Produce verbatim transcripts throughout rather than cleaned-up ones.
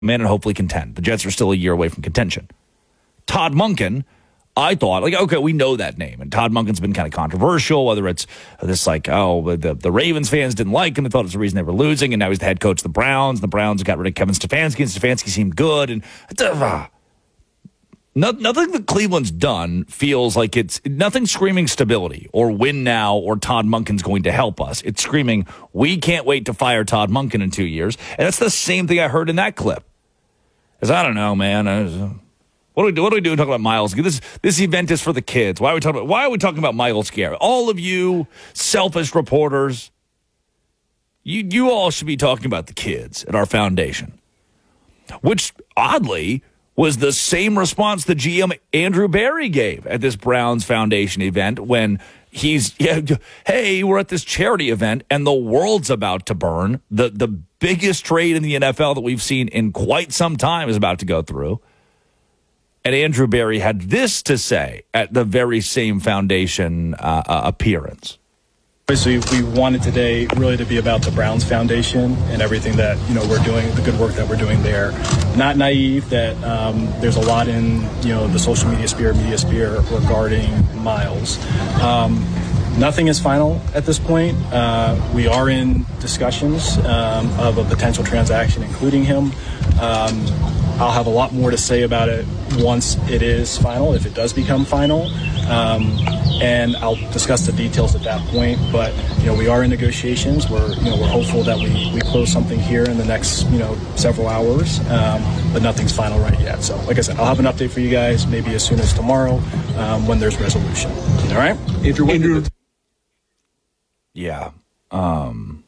and hopefully contend. The Jets are still a year away from contention. Todd Monken, I thought, like, okay, we know that name. And Todd Monken's been kind of controversial, whether it's this, like, oh, the, the Ravens fans didn't like him. They thought it was the reason they were losing. And now he's the head coach of the Browns. The Browns got rid of Kevin Stefanski, and Stefanski seemed good. And uh, no, nothing that Cleveland's done feels like it's nothing screaming stability or win now or Todd Monken's going to help us. It's screaming, we can't wait to fire Todd Monken in two years. And that's the same thing I heard in that clip. Because I don't know, man. I was, What do we do? What do we do? Talking about Myles? This this event is for the kids. Why are we talking about? Why are we talking about Myles Garrett? All of you selfish reporters, you you all should be talking about the kids at our foundation. Which oddly was the same response the G M Andrew Berry gave at this Browns Foundation event when he's yeah, hey, we're at this charity event and the world's about to burn. The the biggest trade in the N F L that we've seen in quite some time is about to go through. And Andrew Berry had this to say at the very same foundation uh, uh, appearance. Obviously, we wanted today really to be about the Browns Foundation and everything that, you know, we're doing, the good work that we're doing there. Not naive that um, there's a lot in, you know, the social media sphere, media sphere regarding Myles. Um, nothing is final at this point. Uh, we are in discussions um, of a potential transaction, including him. Um, I'll have a lot more to say about it once it is final, if it does become final. Um, and I'll discuss the details at that point. But, you know, we are in negotiations. We're, you know, we're hopeful that we, we close something here in the next, you know, several hours. Um, but nothing's final right yet. So, like I said, I'll have an update for you guys maybe as soon as tomorrow um, when there's resolution. All right? Andrew, Andrew. Yeah. Um,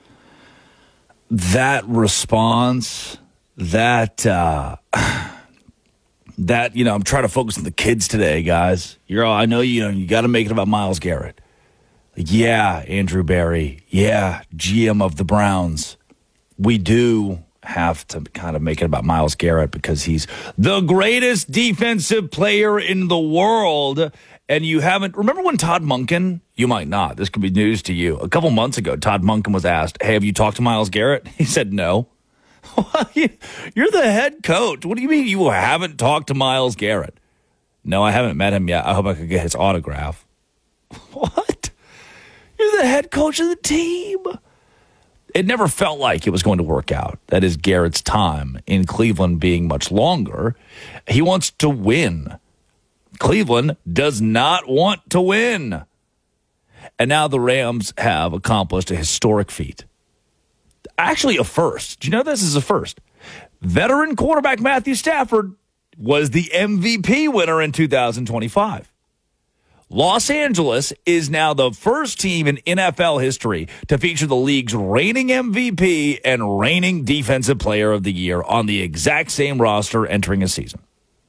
that response... That, uh, that, you know, I'm trying to focus on the kids today, guys. You're all, I know, you know, you got to make it about Myles Garrett. Like, yeah, Andrew Berry. Yeah, G M of the Browns. We do have to kind of make it about Myles Garrett because he's the greatest defensive player in the world. And you haven't, remember when Todd Monken, you might not, this could be news to you. A couple months ago, Todd Monken was asked, hey, have you talked to Myles Garrett? He said no. You're the head coach. What do you mean you haven't talked to Myles Garrett? No, I haven't met him yet. I hope I could get his autograph. What? You're the head coach of the team. It never felt like it was going to work out. That is Garrett's time in Cleveland being much longer. He wants to win. Cleveland does not want to win. And now the Rams have accomplished a historic feat. Actually, a first. Do you know this is a first? Veteran quarterback Matthew Stafford was the M V P winner in two thousand twenty-five. Los Angeles is now the first team in N F L history to feature the league's reigning M V P and reigning Defensive Player of the Year on the exact same roster entering a season.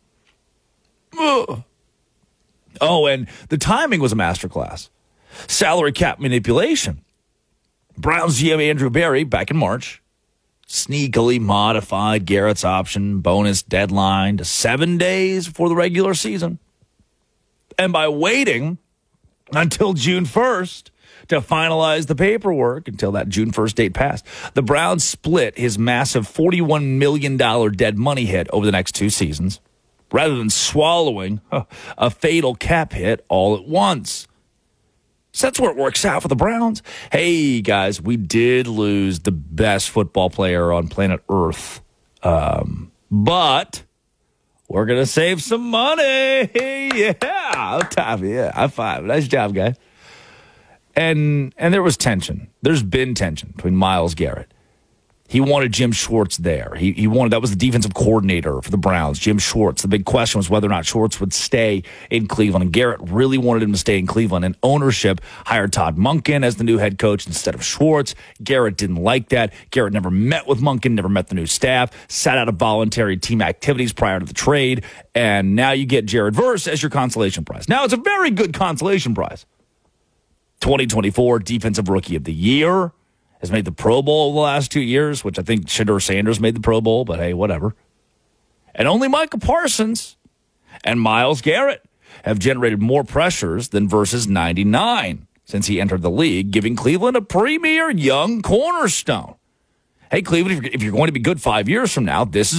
Ugh. Oh, and the timing was a masterclass. Salary cap manipulation. Browns G M Andrew Berry, back in March, sneakily modified Garrett's option bonus deadline to seven days before the regular season. And by waiting until June first to finalize the paperwork, until that June first date passed, the Browns split his massive forty-one million dollars dead money hit over the next two seasons, rather than swallowing a fatal cap hit all at once. So that's where it works out for the Browns. Hey, guys, we did lose the best football player on planet Earth. Um, but we're going to save some money. Yeah. Top, yeah. High five. Nice job, guys. And and there was tension. There's been tension between Myles Garrett. He wanted Jim Schwartz there. He he wanted, that was the defensive coordinator for the Browns, Jim Schwartz. The big question was whether or not Schwartz would stay in Cleveland. And Garrett really wanted him to stay in Cleveland. And ownership hired Todd Monken as the new head coach instead of Schwartz. Garrett didn't like that. Garrett never met with Monken, never met the new staff, sat out of voluntary team activities prior to the trade. And now you get Jared Verse as your consolation prize. Now it's a very good consolation prize. twenty twenty-four Defensive Rookie of the Year. Has made the Pro Bowl the last two years, which I think Shedeur Sanders made the Pro Bowl, but hey, whatever. And only Micah Parsons and Myles Garrett have generated more pressures than Verse's ninety-nine since he entered the league, giving Cleveland a premier young cornerstone. hey, Cleveland, if you're, if you're going to be good five years from now, this is